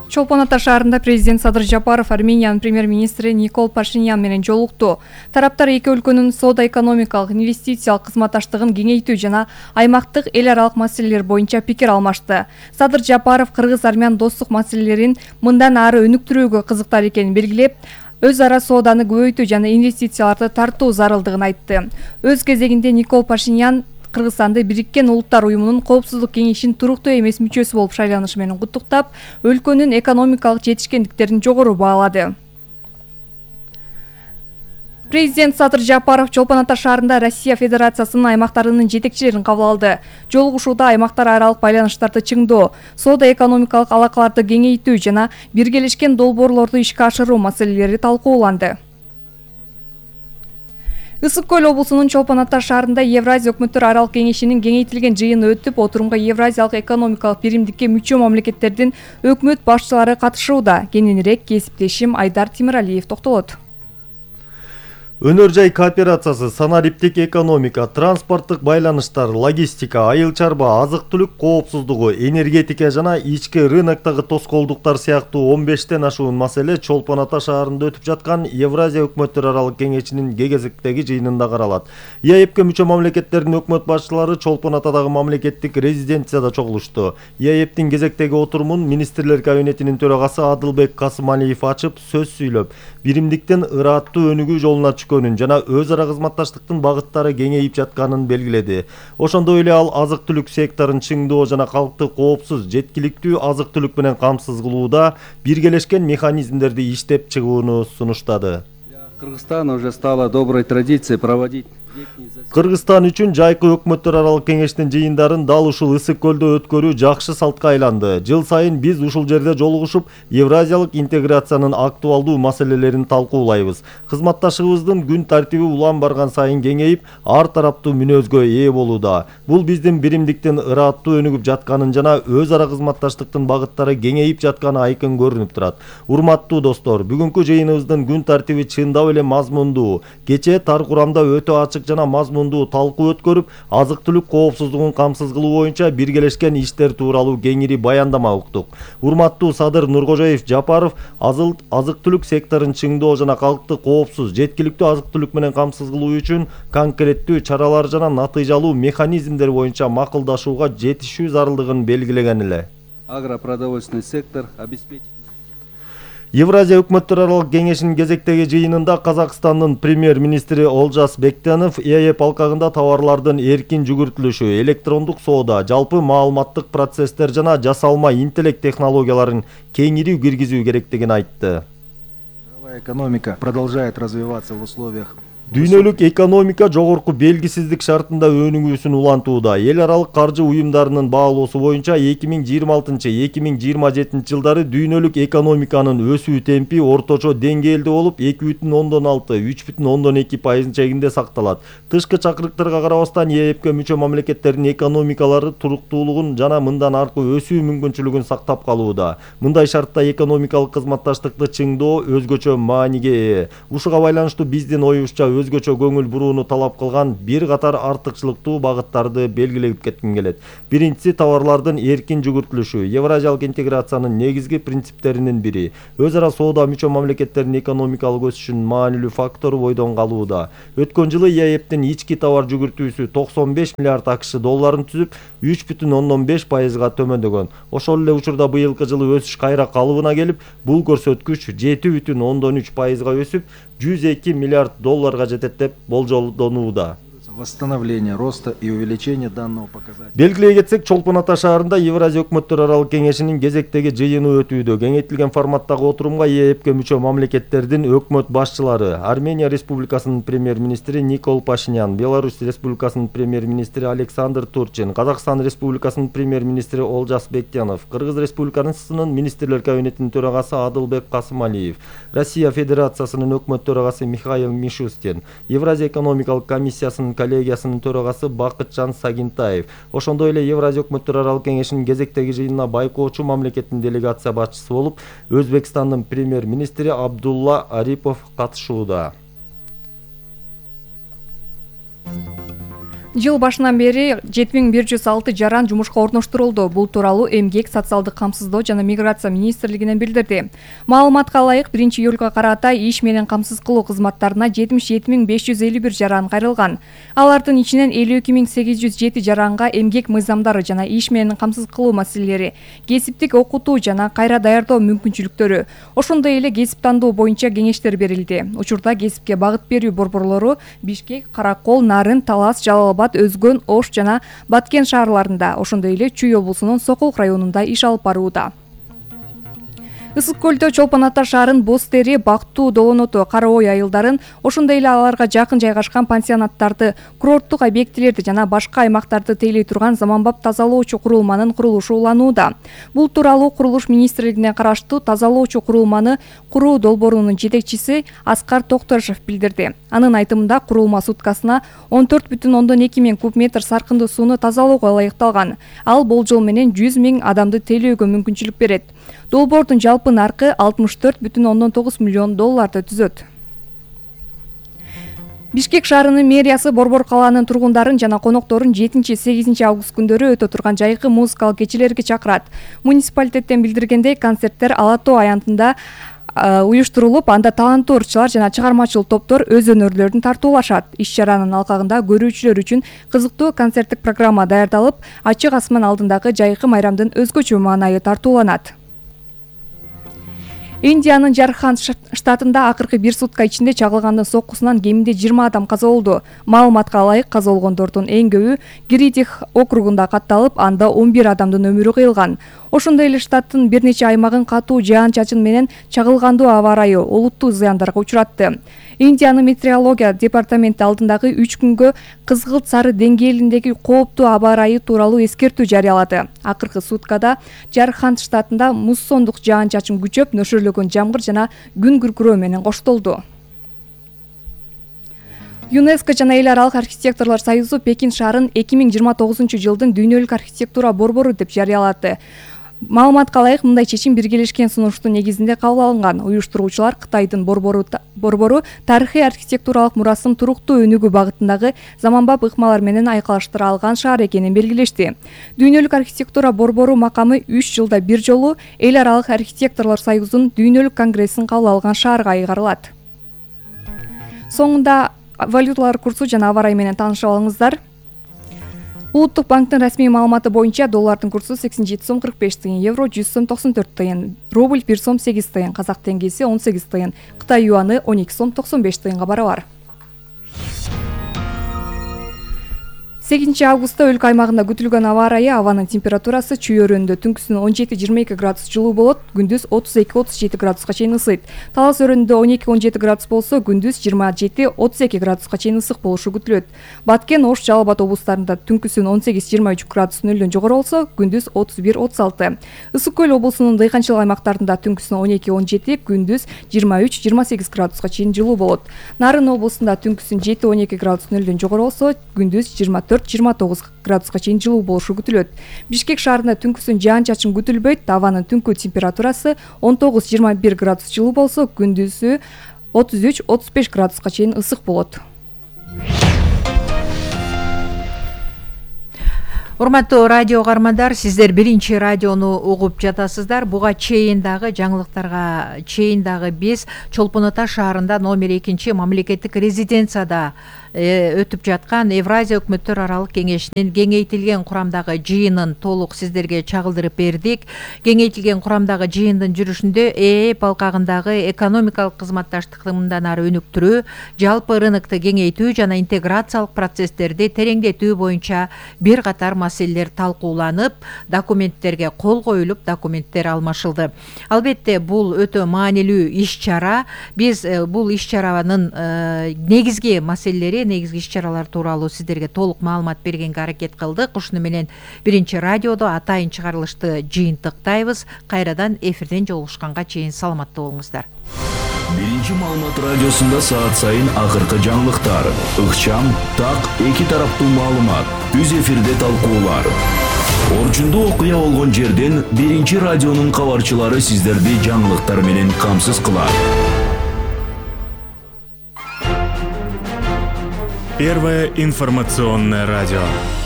Чолпон Ата шаарында президент Садыр Жапаров Армениянын премьер-министри Никол Пашинян менен жолукту. Тараптар эки өлкөнүн соода-экономикалык, инвестициялык кызматташтыгын кеңейтүү жана аймактык эл аралык маселелер боюнча пикир алмашты. Садыр Жапаров кыргыз-армян достук маселелерин мындан ары өнүктүрүүгө кызыктар экенин белгилеп, өз ара сооданы көбөйтүү жана инвестицияларды тартуу зарылдыгын айтты. Өз кезегинде Никол Пашинян Кыргызстанды Бириккен Улуттар уюмунун Коопсуздук кеңешинин туруктуу эмес мүчөсү болуп шайланышы менен куттуктап, өлкөнүн экономикалык жетишкендиктерин жогору баалады. Президент Садыр Жапаров Чолпон Ата шаарында Россия Федерациясынын аймактарынын жетекчилерин кабыл алды. Жолугушууда аймактар аралык байланыштарды чыңдоо, соода-экономикалык алакаларды кеңейтүү жана биргелешкен долбоорлорду ишке ашыруу маселелери талкууланды. Ысык Көл облусунун Чолпон Ата шаарында Евразия өкмөттөр аралык кеңешинин кеңейтилген жыйыны өтүп, отурумга Евразиялык экономикалык биримдикке мүчө мамлекеттердин өкмөт башчылары катышууда. Кененирээк кесиптешим Айдар Тимиралиев токтолот. Өнөр жай кооперациясы, санариптик экономика, транспорттук байланыштар, логистика, айыл чарба, азык-түлүк коопсуздугу, энергетика жана ички рыноктогу тоскоолдуктар сыяктуу 15тен ашуун маселе Чолпон Ата шаарында өтүп жаткан Евразия өкмөттөр аралык кеңешинин кезектеги жыйынында каралат. ЕАЭПке мүчө мамлекеттердин өкмөт башчылары Чолпон Атадагы мамлекеттик резиденцияда чогулушту. ЕАЭПтин кезектеги отурумун министрлер кабинетинин төрагасы Адылбек Касымалиев ачып, сөз сүйлөп, биримдиктин ырааттуу өнүгүү жолуна жана өз ара кызматташтыктын багыттары кеңейип жатканын белгиледи. Ошондой эле ал азык-түлүк секторун чыңдоо жана калкты коопсуз, жеткиликтүү азык-түлүк менен камсыз кылууда биргелешкен механизмдерди иштеп чыгууну сунуштады. Кыргызстан уже стала доброй традицией проводить. Кыргызстан үчүн жайкы өкмөттөр аралык кеңештин жыйындарын дал ушул Ысык Көлдө өткөрүү жакшы салтка айланды. Жыл сайын биз ушул жерде жолугушуп, евразиялык интеграциянын актуалдуу маселелерин талкуулайбыз. Кызматташыбыздын күн тартиби улам барган сайын кеңейип, ар тараптуу мүнөзгө ээ болууда. Бул биздин биримдиктин ырааттуу өнүгүп жатканын жана өз ара кызматташтыктын багыттары кеңейип жатканы айкын көрүнүп турат. Урматтуу достор, бүгүнкү жыйыныбыздын күн тартиби чындап эле мазмундуу. Кечээ тар курамда өтө ачык жана мазмундуу талкуу өткөрүп, азык-түлүк коопсуздугун камсыз кылуу боюнча биргелешкен иштер тууралуу кеңири баяндама уктук. Урматтуу Садыр Нуркожоев Жапаров азык-түлүк секторун чыңдоо жана калкты коопсуз, жеткиликтүү азык-түлүк менен камсыз кылуу үчүн конкреттүү чаралар жана натыйжалуу механизмдер боюнча макулдашууга жетишүү зарылдыгын белгилеген эле. Агропродовольственный сектор обеспечить. Евразия өкмөттөр аралык кеңешинин кезектеги жыйынында Казакстандын премьер-министри Олжас Бектенов ЕАЭП алкагында товарлардын эркин жүгүртүлүшү, электрондук соода, жалпы маалыматтык процесстер жана жасалма интеллект технологияларын кеңирүү киргизүү керектигин айтты. Мировая экономика продолжает развиваться в условиях. Дүйнөлүк экономика жогорку белгисиздик шартында өнүгүүсүн улантууда. Эл аралык каржы уюмдарынын баалоосу боюнча 2026-2027 жылдары дүйнөлүк экономиканын өсүү темпи орточо деңгээлде болуп 2,6-3,2% чегинде сакталат. Тышкы чакырыктарга карабастан ЕАЭПке мүчө мамлекеттердин экономикалары туруктуулугун жана мындан аркы өсүү мүмкүнчүлүгүн сактап калууда. Мындай шартта экономикалык кызматташтыкты чыңдоо өзгөчө мааниге ээ. Ушуга байланыштуу биздин оюбузча өзгөчө көңүл бурууну талап кылган бир катар артыкчылыктуу багыттарды белгилеп кетким келет. Биринчиси товарлардын эркин жүгүртүлүшү, евразиялык интеграциянын негизги принциптеринин бири. Өз ара соода мүчө мамлекеттердин экономикалык өсүшүнүн маанилүү фактору бойдон калууда. Өткөн жылы ЕАЭПтин ички товар жүгүртүүсү 95 миллиард АКШ долларын түзүп, 3,5% төмөндөгөн. Ошол эле учурда быйылкы жылы өсүш кайра калыбына келип, бул көрсөткүч 7,3% өсүп, 102 миллиард долларга жетет деп болжолдонууда. Восстановление роста и увеличение данного показателя. Белгилей кетсек, Чолпон Ата шаарында Евразия өкмөттөр аралык кеңешинин кезектеги жыйыны өтүүдө. Кеңейтилген форматтагы отурумга ЕАЭПке мүчө мамлекеттердин өкмөт башчылары, Армения Республикасынын премьер-министри Никол Пашинян, Беларусь Республикасынын премьер-министри Александр Турчин, Казакстан Республикасынын премьер-министри Олжас Бектенов, Кыргыз Республикасынын министрлер кабинетинин төрагасы Адылбек Касымалиев, Россия Федерациясынын өкмөт төрагасы Михаил Мишустин, Евразия экономикалык комиссиясынын коллегиясынын төрагасы Бакытжан Сагинтаев. Ошондой эле Евразия өкмөттөр аралык кеңешинин кезектеги жыйынына байкоочу мамлекеттин делегация башчысы болуп, Өзбекстандын премьер-министри Абдулла Арипов катышууда. Жыл башынан бери 7106 жаран жумушка орноштурулду. Бул тууралуу Эмгек, социалдык камсыздоо жана миграция министрлигинен билдирди. Маалыматка ылайык 1-июлга карата иш менен камсыз кылуу кызматтарына 77551 жаран кайрылган. Алардын ичинен 52807 жаранга эмгек мыйзамдары жана иш менен камсыз кылуу маселелери, кесиптик окутуу жана кайра даярдоо мүмкүнчүлүктөрү, ошондой эле кесип тандоо боюнча кеңештер берилди. Учурда кесипке багыт берүү борборлору Бишкек, Каракол, Нарын, Талас, Жалалабад, Өзгөн, Ош жана Баткен шаарларында, ошондой эле Чүй облусунун Сокулук районунда иш алып барууда. Ысык көлдө Чолпон Ата шаарын Боз Тери, Бактуу, Долоноту, Кара Ой айылдарын, ошондой эле аларга жакын жайгашкан пансионаттарды, курорттук объектилерди жана башка аймактарды тейлей турган заманбап тазалоочу курулманын курулушу уланууда. Бул тууралуу Курулуш министрлигине караштуу тазалоочу курулманы куруу долбоорунун жетекчиси Аскар Токторошов билдирди. Анын айтымында курулма суткасына 14,2 миң куб метр саркынды сууну тазалоого ылайыкталган. Ал болжол менен 100 миң адамды тейлөөгө мүмкүнчүлүк берет. Долбоордун жалпы наркы 64,9 миллион долларды түзөт. Бишкек шаарынын мэриясы Борбор калаанын тургундарын жана конокторун 7-8 август күндөрү өтө турган жайкы музыкалык кечелерге чакырат. Муниципалитеттен билдиргендей, концерттер Ала Тоо аянтында уюштурулуп, анда таланттуу ырчылар жана чыгармачыл топтор өз өнөрлөрүн тартуулашат. Иш-чаранын алкагында көрүүчүлөр үчүн кызыктуу концерттик программа даярдалып, ачык асман алдындагы жайкы майрамдын өзгөчө маанайы тартууланат. Индиянын Жарханд штатында акыркы бир сутка ичинде чагылгандын соккусунан кеминде 20 адам каза болду. Маалыматка ылайык, каза болгондордун эң көбү Гиридих округунда катталып, анда 11 адамдын өмүрү кыйылган. Ошондой эле штаттын бир нече аймагын катуу жаан-чачын менен чагылгандуу аба ырайы олуттуу зыяндарга учуратты. Индиянын метеорология департаменти алдындагы 3 күнгө кызгылт сары деңгээлиндеги кооптуу аба ырайы тууралуу эскертүү жарыялады. Акыркы суткада Жарханд штатында муссондук жаан-чачын күчөп, нөшөрлөгөн жамгыр жана күн күркүрөө менен коштолду. ЮНЕСКО жана Эл аралык архитекторлор союзу Пекин шаарын 2029 жылдын дүйнөлүк архитектура борбору деп жарыялады. Маалыматка ылайык, мындай чечим биргелешкен сунуштун негизинде кабыл алынган. Уюштуруучулар Кытайдын борбору тарыхый архитектуралык мурасын туруктуу өнүгүү багытындагы заманбап ыкмалар менен айкалыштыра алган шаар экенин белгилешти. Дүйнөлүк архитектура борбору макамы 3 жылда бир жолу Эл аралык архитекторлор союзунун дүйнөлүк конгрессин кабыл алган шаарга айгарылат. Соңунда валюталар курсу жана аба ырайы менен таанышып алыңыздар. Улуттук банктын расмий маалыматы боюнча доллардын курсу 87 сом 45 тыйын, евро 100 сом 94 тыйын, рубль 1 сом 8 тыйын, казак теңгеси 18 тыйын, Кытай юаны 12 сом 95 тыйынга барабар. 8 августта өлкө аймагында күтүлгөн аба ырайы, абанын температурасы Чүй өрөөнүндө түнкүсүн 17-22 градус жылуу болот, күндүз 32-37 градуска чейин ысыйт. Талас өрөөнүндө 12-17 градус болсо, күндүз 27-32 градуска чейин ысык болушу күтүлөт. Баткен, Ош, Жалал-Абад облустарында түнкүсүн 18-23 градус нөлдөн жогору болсо, күндүз 31-36. Ысык көл облусунун дыйканчылык аймактарында түнкүсүн 12-17, күндүз 23-28 градуска чейин жылуу болот. Нарын облусунда түнкүсүн 7-12 градус нөлдөн жогору болсо, күндүз 24-29 градуска чейин жылуу болушу күтүлөт. Бишкек шаарында түнкүсүн жаан-чачын күтүлбөйт, абанын түнкү температурасы 19-21 градус жылуу болсо, күндүзү 33-35 градуска чейин ысык болот. Урматтуу радио угармандар, сиздер биринчи радиону угуп жатасыздар. Буга чейин дагы жаңылыктарга чейин дагы биз Чолпон Ата шаарында номер 2 мамлекеттик резиденцияда өтүп жаткан Евразия өкмөттөр аралык кеңешинин кеңейтилген курамдагы жыйынын толук сиздерге чагылдырып бердик. Кеңейтилген курамдагы жыйындын жүрүшүндө ЭЭП алкагындагы экономикалык кызматташтыкты мындан ары өнүктүрүү, жалпы рынокты кеңейтүү жана интеграциялык процесстерди тереңдетүү боюнча бир катар маселелер талкууланып, документтерге кол коюлуп, документтер алмашылды. Албетте, бул өтө маанилүү иш-чара. Биз бул иш-чаранын негизги маселелери, негизги иш-чаралар тууралуу сиздерге толук маалымат бергенге аракет кылдык. Ушуну менен биринчи радиодо атайын чыгарылышты жыйынтыктайбыз. Кайрадан эфирден жолугушканга чейин саламаттуу болуңуздар. Биринчи маалымат радиосунда саат сайын акыркы жаңылыктар, ыкчам, так, эки тараптуу маалымат, үз эфирде талкуулар. Орчундуу окуя болгон жерден биринчи радионун кабарчылары сиздерди жаңылыктар менен камсыз кылат. Первое информационное радио.